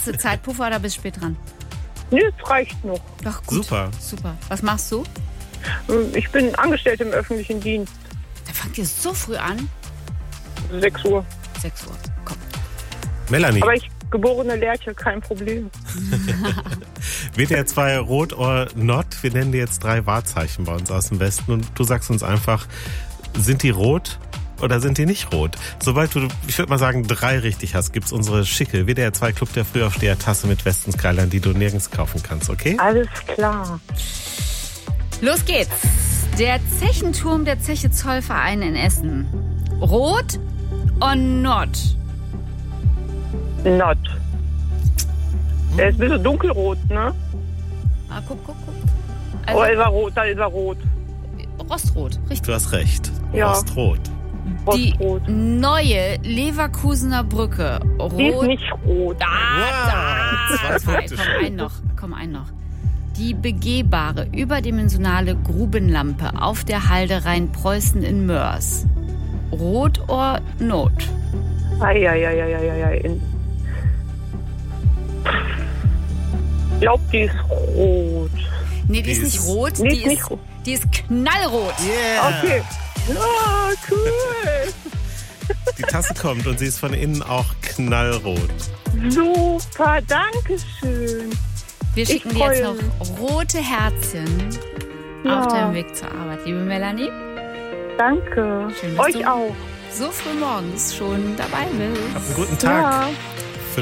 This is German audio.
Hast du Zeitpuffer oder bist spät dran? Nee, es reicht noch. Ach, gut. Super. Was machst du? Ich bin angestellt im öffentlichen Dienst. Da fangt ihr so früh an? 6 Uhr. 6 Uhr, komm. Melanie. Aber ich geborene Lerche, kein Problem. WDR 2 Rot or Not. Wir nennen dir jetzt 3 Wahrzeichen bei uns aus dem Westen und du sagst uns einfach, sind die rot oder sind die nicht rot? Sobald du, ich würde mal sagen, 3 richtig hast, gibt's unsere schicke WDR 2 Club der Frühaufsteher-Tasse mit Westenskleidern, die du nirgends kaufen kannst, okay? Alles klar. Los geht's. Der Zechenturm der Zeche Zollverein in Essen. Rot or not? Not. Der ist ein bisschen dunkelrot, ne? Ah, guck. Also, ist er rot, da ist er rot. Rostrot, richtig. Du hast recht. Ja. Rostrot. Die Rostrot. neue Leverkusener Brücke. Rot. Die ist nicht rot. Da. 2 Punkte. Komm, ein noch. Die begehbare, überdimensionale Grubenlampe auf der Halde Rheinpreußen in Mörs. Rot or not? Ei. Ich glaube, die ist rot. Nee, die ist nicht rot. Die ist nicht rot. Die ist knallrot. Yeah. Okay. Ah, cool. Die Tasse kommt und sie ist von innen auch knallrot. Super, danke schön. Wir schicken dir jetzt noch rote Herzchen auf deinem Weg zur Arbeit, liebe Melanie. Danke. Schön, dass Euch du auch. so früh morgens schon dabei bist. Hab einen guten Tag. Ja.